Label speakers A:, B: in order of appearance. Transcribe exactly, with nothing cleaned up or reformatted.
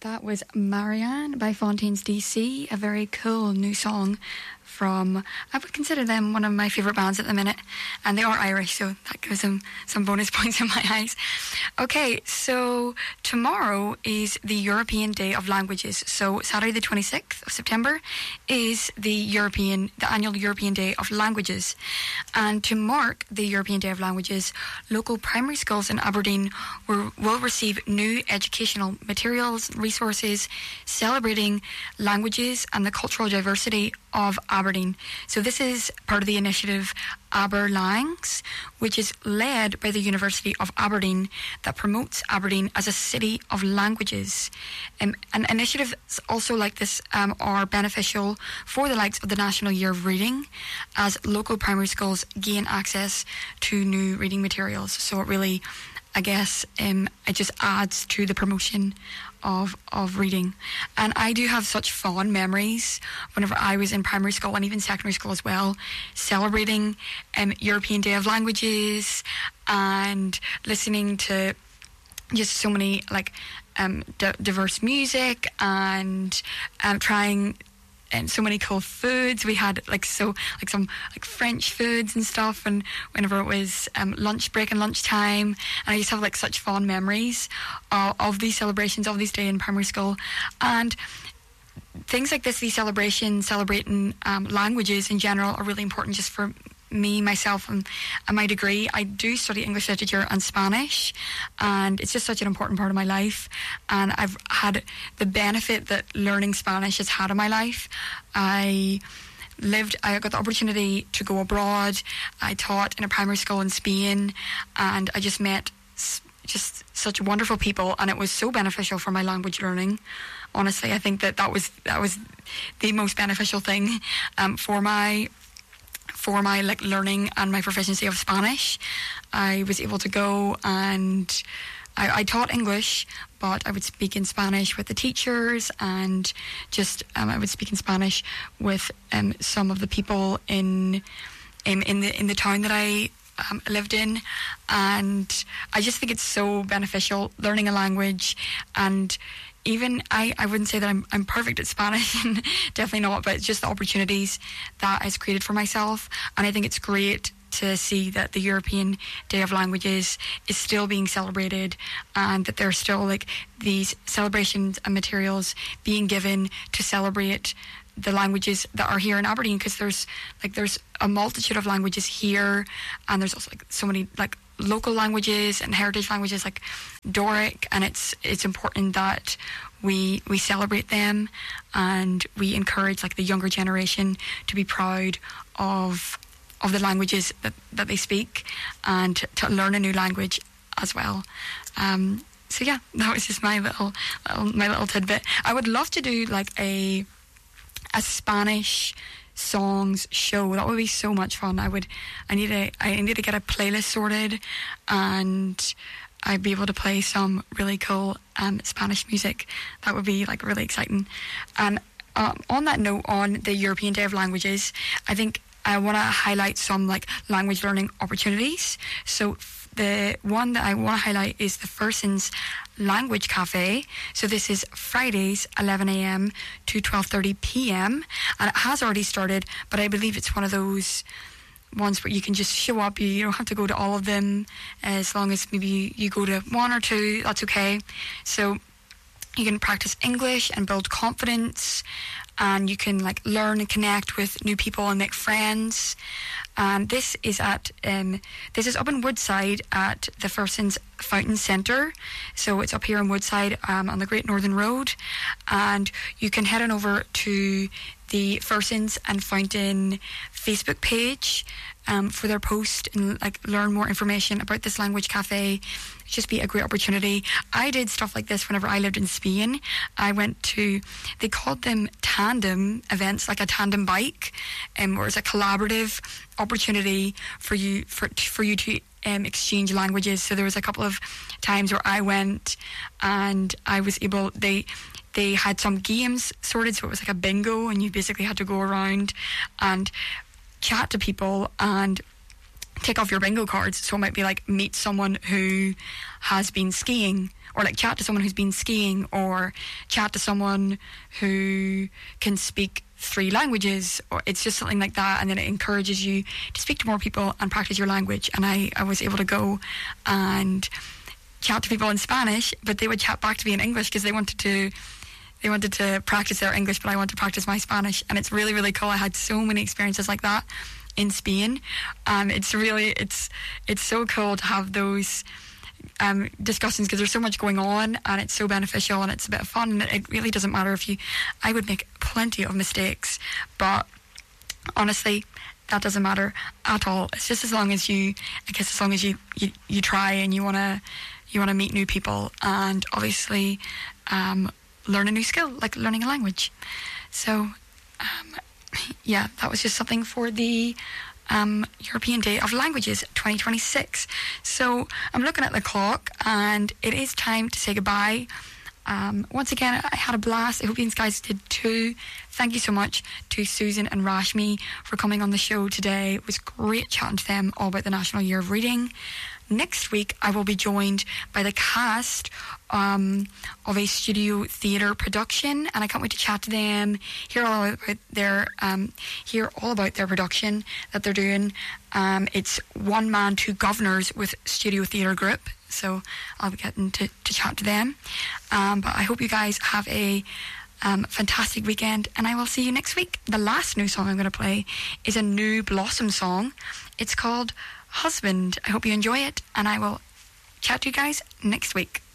A: That was Marianne by Fontaines D C, a very cool new song from, I would consider them one of my favourite bands at the minute, and they are Irish, so that gives them some bonus points in my eyes. Okay, so tomorrow is the European Day of Languages. So Saturday the twenty-sixth of September is the European, the annual European Day of Languages. And to mark the European Day of Languages, local primary schools in Aberdeen will, will receive new educational materials, resources, celebrating languages and the cultural diversity of Aberdeen. So this is part of the initiative Aberlangs, which is led by the University of Aberdeen, that promotes Aberdeen as a city of languages. Um, and initiatives also like this um, are beneficial for the likes of the National Year of Reading, as local primary schools gain access to new reading materials. So it really, I guess, um, it just adds to the promotion of of reading. And I do have such fond memories whenever I was in primary school and even secondary school as well, celebrating um, European Day of Languages and listening to just so many like um, d- diverse music and um, trying and so many cool foods. We had like so like some like French foods and stuff, and whenever it was um, lunch break and lunchtime, and I just have like such fond memories of, of these celebrations, of these days in primary school. And things like this, these celebrations, celebrating um, languages in general, are really important just for me, myself, and, and my degree. I do study English literature and Spanish, and it's just such an important part of my life. And I've had the benefit that learning Spanish has had in my life. I lived, I got the opportunity to go abroad. I taught in a primary school in Spain, and I just met just such wonderful people, and it was so beneficial for my language learning. Honestly, I think that that was that was the most beneficial thing um, for my for my like learning and my proficiency of Spanish. I was able to go and I, I taught English, but I would speak in Spanish with the teachers, and just um, I would speak in Spanish with um, some of the people in in, in the in the town that I um, lived in. And I just think it's so beneficial learning a language. And even I, I wouldn't say that I'm I'm perfect at Spanish, definitely not, but it's just the opportunities that I've created for myself. And I think it's great to see that the European Day of Languages is still being celebrated, and that there are still like these celebrations and materials being given to celebrate the languages that are here in Aberdeen, because there's like there's a multitude of languages here, and there's also like so many like local languages and heritage languages like Doric, and it's it's important that we we celebrate them, and we encourage like the younger generation to be proud of of the languages that, that they speak, and to, to learn a new language as well. Um, so yeah, that was just my little, little my little tidbit. I would love to do like a a Spanish songs show. That would be so much fun. I would I need to I need to get a playlist sorted, and I'd be able to play some really cool um, Spanish music. That would be like really exciting. And um, on that note, on the European Day of Languages, I think I want to highlight some like language learning opportunities. So the one that I want to highlight is the Furson's Language Cafe. So this is Fridays, eleven a.m. to twelve thirty p.m. and it has already started, but I believe it's one of those ones where you can just show up. You, you don't have to go to all of them, as long as maybe you, you go to one or two, that's okay. So you can practice English and build confidence, and you can like learn and connect with new people and make friends. And this is at um, this is up in Woodside at the Furson's Fountain Centre. So it's up here in Woodside um, on the Great Northern Road, and you can head on over to the Furson's and Fountain Facebook page um, for their post and like learn more information about this language cafe. Just be a great opportunity. I did stuff like this whenever I lived in Spain. I went to, they called them tandem events, like a tandem bike, um, where it's a collaborative opportunity for you for for you to um, exchange languages. So there was a couple of times where I went and I was able, they they had some games sorted, so it was like a bingo, and you basically had to go around and chat to people and take off your bingo cards. So it might be like meet someone who has been skiing, or like chat to someone who's been skiing, or chat to someone who can speak three languages, or it's just something like that, and then it encourages you to speak to more people and practice your language. And I, I was able to go and chat to people in Spanish, but they would chat back to me in English because they wanted to they wanted to practice their English, but I want to practice my Spanish. And it's really, really cool. I had so many experiences like that in Spain. Um, it's really it's it's so cool to have those Um, discussions, because there's so much going on and it's so beneficial and it's a bit of fun, and it really doesn't matter if you I would make plenty of mistakes, but honestly that doesn't matter at all. It's just as long as you I guess as long as you you, you try, and you want to you want to meet new people, and obviously um, learn a new skill, like learning a language. So um, yeah, that was just something for the Um, European Day of Languages twenty twenty-six. So I'm looking at the clock and it is time to say goodbye. Um, once again, I had a blast. I hope you guys did too. Thank you so much to Susan and Rashmi for coming on the show today. It was great chatting to them all about the National Year of Reading. Next week, I will be joined by the cast um, of a studio theatre production, and I can't wait to chat to them, hear all about their um, hear all about their production that they're doing. Um, it's One Man, Two Governors with Studio Theatre Group, so I'll be getting to, to chat to them. Um, but I hope you guys have a um, fantastic weekend, and I will see you next week. The last new song I'm going to play is a new Blossom song. It's called Husband. I hope you enjoy it, and I will chat to you guys next week.